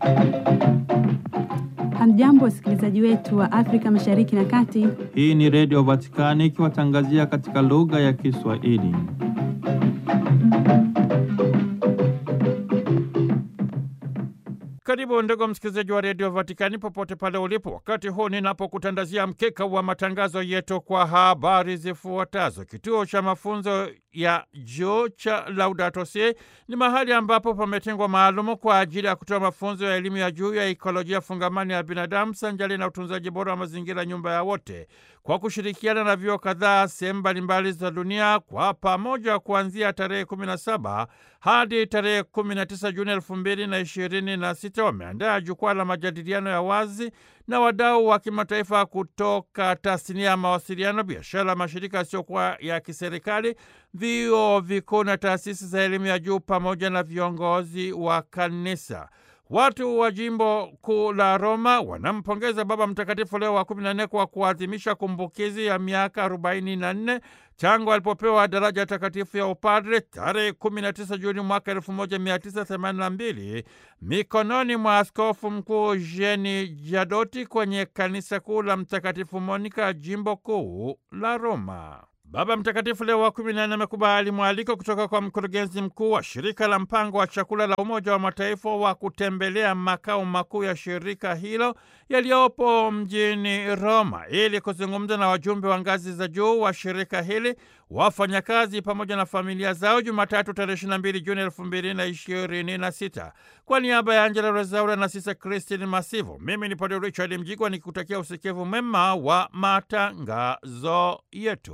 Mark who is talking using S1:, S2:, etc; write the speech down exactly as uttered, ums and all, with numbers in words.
S1: Hamjambo, wasikilizaji wetu wa Afrika Mashariki na Kati.
S2: Hii ni Radio Vatikani ikiwatangazia katika lugha ya Kiswahili. Karibu ndugu msikilizaji wa Radio Vatikani popote pale ulipo. Wakati huu ninapokutandazia mkeka wa matangazo yetu kwa habari zifuatazo. Kituo cha mafunzo ya juu cha Laudato Si ni mahali ambapo pametengwa maalumu kwa ajili ya kutoa mafunzo ya elimu ya juu ya ekolojia fungamani ya binadamu sanjali na utunzaji bora wa mazingira, nyumba ya wote, kwa kushirikiana na vyuo kadhaa sehemu mbalimbali za dunia kwa pamoja. Kuanzia tarehe kumi na saba hadi tarehe kumi na tisa Juni elfu mbili na ishirini na sita wameandaa jukwaa la majadiliano ya wazi na wadau wa kimataifa kutoka tasnia ya mawasiliano, biashara, mashirika yasiyokuwa ya kiserikali, vyuo vikuu na taasisi za elimu ya juu pamoja na viongozi wa kanisa. Watu wa jimbo kuu la Roma wanampongeza Baba Mtakatifu Leo wa kumi na nne kwa kuadhimisha kumbukizi ya miaka arobaini na nne tangu alipopewa daraja takatifu ya upadre tarehe kumi na tisa Juni mwaka elfu moja mia tisa themanini na mbili mikononi mwa Askofu Mkuu Jeni Jadoti kwenye kanisa kuu la Mtakatifu Monika, jimbo kuu la Roma. Baba Mtakatifu Leo wa kumi na nne amekubali mwaliko kutoka kwa mkurugenzi mkuu wa shirika la mpango wa chakula la Umoja wa Mataifa wa kutembelea makao makuu ya shirika hilo yaliyopo mjini Roma ili kuzungumza na wajumbe wa ngazi za juu wa shirika hili, wafanyakazi pamoja na familia zao, Jumatatu tarehe ishirini na mbili Juni elfu mbili na ishirini na sita. Kwa niaba ya Angela Rezaura na Sisa Christine Masivo, mimi ni Padre Richard Mjigwa nikutakia usikivu mema wa matangazo yetu.